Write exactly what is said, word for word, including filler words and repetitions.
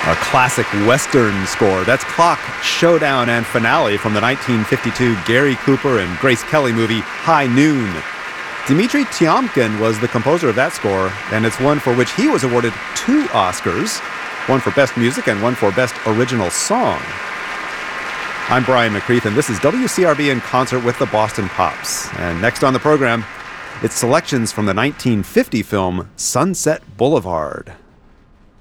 A classic Western score. That's Clock, Showdown, and Finale from the nineteen fifty-two Gary Cooper and Grace Kelly movie High Noon. Dmitri Tiomkin was the composer of that score, and it's one for which he was awarded two Oscars, one for Best Music and one for Best Original Song. I'm Brian McCreath, and this is W C R B in concert with the Boston Pops. And next on the program, it's selections from the nineteen fifty film Sunset Boulevard.